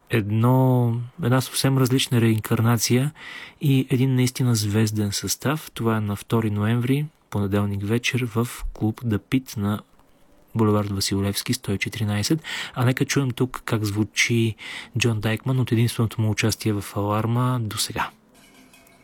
една съвсем различна реинкарнация и един наистина звезден състав. Това е на 2 ноември, понеделник вечер в клуб The Pit на булевард Василевски, 114. А нека чуем тук как звучи Джон Дайкман от единственото му участие в Аларма до сега.